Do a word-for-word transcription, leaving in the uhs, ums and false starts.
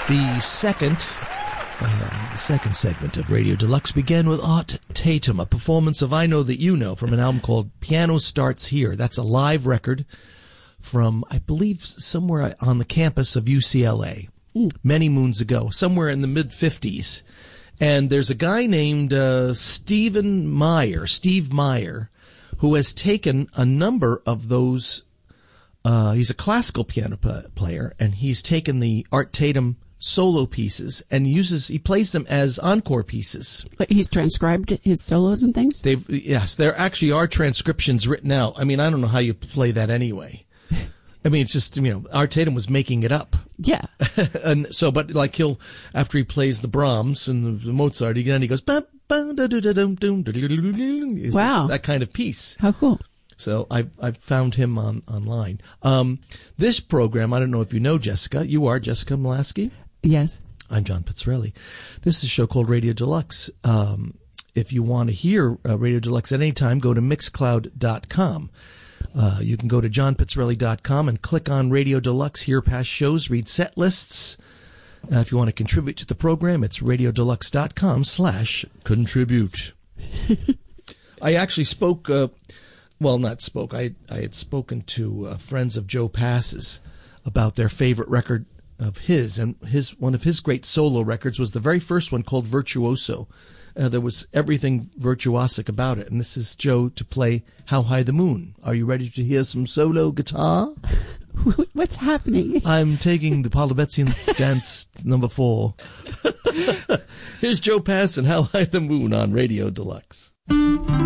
The second, uh, the second segment of Radio Deluxe began with Art Tatum, a performance of I Know That You Know from an album called Piano Starts Here. That's a live record from, I believe, somewhere on the campus of U C L A mm. many moons ago, somewhere in the mid-fifties. And there's a guy named uh, Stephen Meyer, Steve Meyer, who has taken a number of those. Uh, he's a classical piano p- player, and he's taken the Art Tatum solo pieces and uses he plays them as encore pieces. But he's transcribed his solos and things? They've yes, there actually are transcriptions written out. I mean, I don't know how you play that anyway. I mean, it's just, you know, Art Tatum was making it up. Yeah. And so, but like he'll, after he plays the Brahms and the, the Mozart, again, he goes, wow, that kind of piece. How cool. So I I found him on online. Um, this program, I don't know if you know Jessica. You are Jessica Mulaski? Yes. I'm John Pizzarelli. This is a show called Radio Deluxe. Um, if you want to hear uh, Radio Deluxe at any time, go to mixcloud dot com. Uh, you can go to john pizzarelli dot com and click on Radio Deluxe, hear past shows, read set lists. Uh, if you want to contribute to the program, it's radiodeluxe.com slash contribute. I actually spoke, uh, well, not spoke, I, I had spoken to uh, friends of Joe Pass's about their favorite record of his, and his one of his great solo records was the very first one called Virtuoso. Uh, there was everything virtuosic about it, and this is Joe to play How High the Moon. Are you ready to hear some solo guitar? What's happening? I'm taking the Polybetzian dance number four. Here's Joe Pass and How High the Moon on Radio Deluxe.